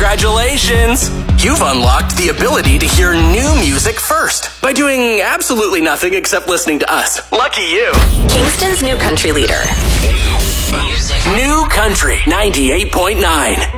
Congratulations! You've unlocked the ability to hear new music first by doing absolutely nothing except listening to us. Lucky you. Kingston's new country leader. New Country 98.9.